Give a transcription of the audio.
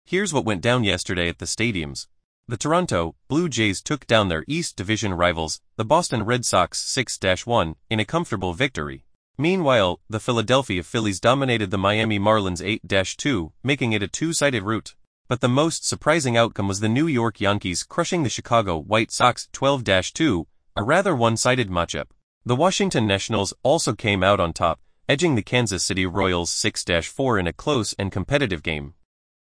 Here's what went down yesterday at the stadiums. The Toronto Blue Jays took down their East Division rivals, the Boston Red Sox 6-1, in a comfortable victory. Meanwhile, the Philadelphia Phillies dominated the Miami Marlins 8-2, making it a two-sided rout. But the most surprising outcome was the New York Yankees crushing the Chicago White Sox 12-2, a rather one-sided matchup. The Washington Nationals also came out on top, edging the Kansas City Royals 6-4 in a close and competitive game.